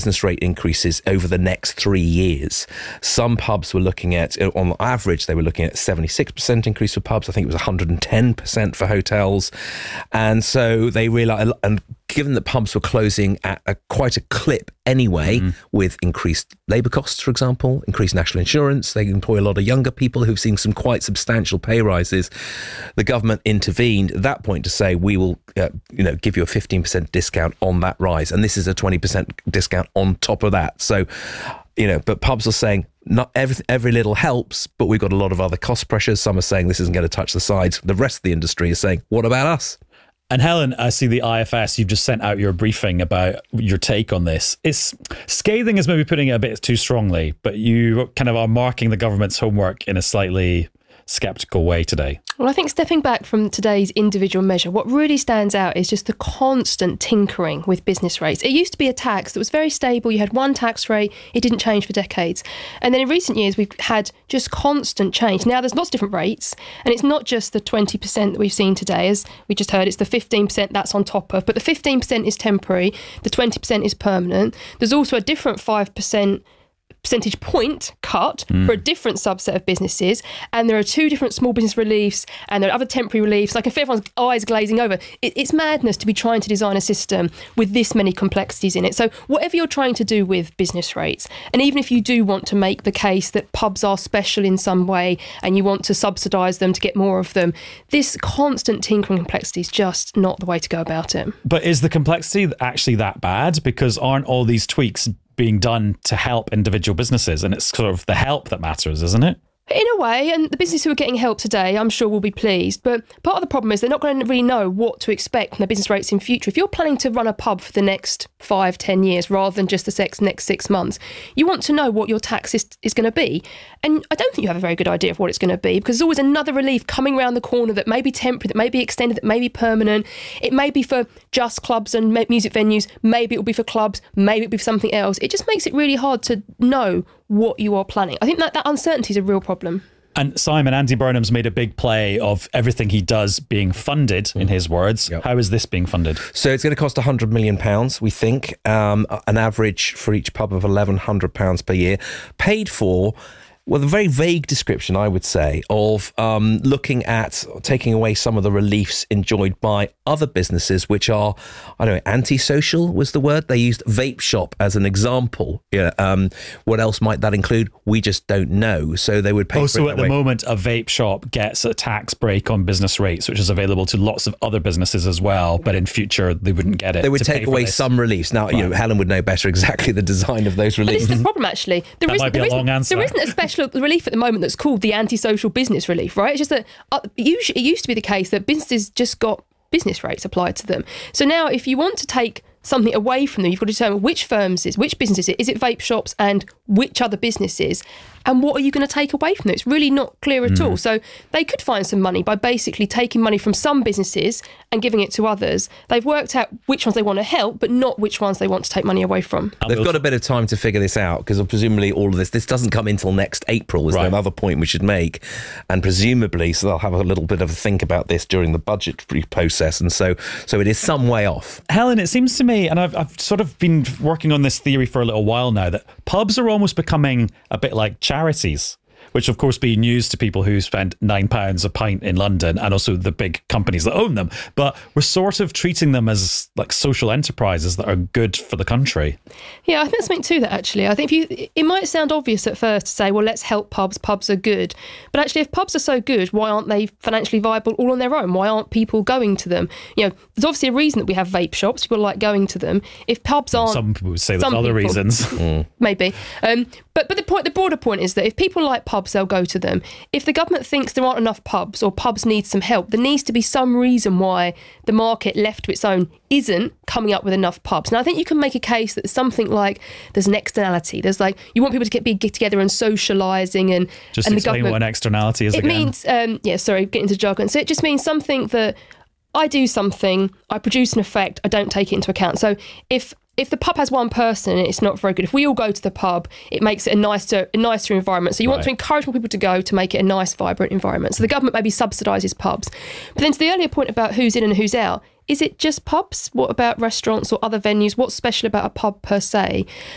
business rate increases over the next 3 years. Some pubs were looking at, on average, they were looking at 76% increase for pubs. I think it was 110% for hotels. And so they realised, and given that pubs were closing at quite a clip anyway, with increased labour costs, for example, increased national insurance, they employ a lot of younger people who've seen some quite substantial pay rises. The government intervened at that point to say, we will give you a 15% discount on that rise. And this is a 20% discount on top of that. So, but pubs are saying, not every little helps, but we've got a lot of other cost pressures. Some are saying this isn't going to touch the sides. The rest of the industry is saying, what about us? And Helen, I see the IFS, you've just sent out your briefing about your take on this. It's scathing is maybe putting it a bit too strongly, but you kind of are marking the government's homework in a slightly sceptical way today. Well, I think stepping back from today's individual measure, what really stands out is just the constant tinkering with business rates. It used to be a tax that was very stable. You had one tax rate. It didn't change for decades. And then in recent years, we've had just constant change. Now there's lots of different rates. And it's not just the 20% that we've seen today. As we just heard, it's the 15% that's on top of. But the 15% is temporary. The 20% is permanent. There's also a different 5% percentage point cut for a different subset of businesses, and there are two different small business reliefs, and there are other temporary reliefs. Like, if everyone's eyes glazing over, it's madness to be trying to design a system with this many complexities in it. So whatever you're trying to do with business rates, and even if you do want to make the case that pubs are special in some way and you want to subsidise them to get more of them, this constant tinkering complexity is just not the way to go about it. But is the complexity actually that bad? Because aren't all these tweaks being done to help individual businesses, and it's sort of the help that matters, isn't it? In a way, and the businesses who are getting help today, I'm sure will be pleased. But part of the problem is they're not going to really know what to expect from their business rates in future. If you're planning to run a pub for the next 5-10 years rather than just the next 6 months, you want to know what your tax is going to be. And I don't think you have a very good idea of what it's going to be, because there's always another relief coming around the corner that may be temporary, that may be extended, that may be permanent. It may be for just clubs and music venues. Maybe it will be for clubs. Maybe it will be for something else. It just makes it really hard to know what you are planning. I think that uncertainty is a real problem. And Simon, Andy Burnham's made a big play of everything he does being funded, in his words. Yep. How is this being funded? So it's going to cost £100 million, we think, an average for each pub of £1,100 per year, paid for with a very vague description, I would say, of looking at taking away some of the reliefs enjoyed by other businesses, which are, I don't know, antisocial was the word. They used vape shop as an example. What else might that include? We just don't know. So they would pay also for it at the moment, a vape shop gets a tax break on business rates, which is available to lots of other businesses as well. But in future, they wouldn't get it. They would take away some reliefs. Now, Helen would know better exactly the design of those reliefs. But this is the problem, actually. That might be a long answer. There isn't a special relief at the moment that's called the antisocial business relief, right? It's just that it used to be the case that businesses just got business rates applied to them. So now if you want to take something away from them, you've got to determine which businesses is it vape shops and which other businesses, and what are you going to take away from them? It's really not clear at all. So they could find some money by basically taking money from some businesses and giving it to others. They've worked out which ones they want to help, but not which ones they want to take money away from. They've got a bit of time to figure this out, because presumably all of this doesn't come until next April, is another point we should make. And presumably, so they'll have a little bit of a think about this during the budget process. And so it is some way off. Helen, it seems to me, and I've sort of been working on this theory for a little while now, that pubs are almost becoming a bit like charities, which of course be news to people who spend £9 a pint in London, and also the big companies that own them. But we're sort of treating them as like social enterprises that are good for the country. Yeah, I think there's something to that, actually. I think it might sound obvious at first to say, well, let's help pubs. Pubs are good. But actually, if pubs are so good, why aren't they financially viable all on their own? Why aren't people going to them? There's obviously a reason that we have vape shops. People like going to them. If pubs aren't... Some people would say there's other reasons. Maybe. But the broader point is that if people like pubs, they'll go to them. If the government thinks there aren't enough pubs, or pubs need some help, there needs to be some reason why the market left to its own isn't coming up with enough pubs. And I think you can make a case that there's something like there's an externality. There's you want people to get together and socialising, and just and explain the what an externality is. It means get into jargon. So it just means something that I do something, I produce an effect, I don't take it into account. So if the pub has one person, it's not very good. If we all go to the pub, it makes it a nicer environment. So you want to encourage more people to go to make it a nice, vibrant environment. So the government maybe subsidises pubs. But then to the earlier point about who's in and who's out, is it just pubs? What about restaurants or other venues? What's special about a pub per se?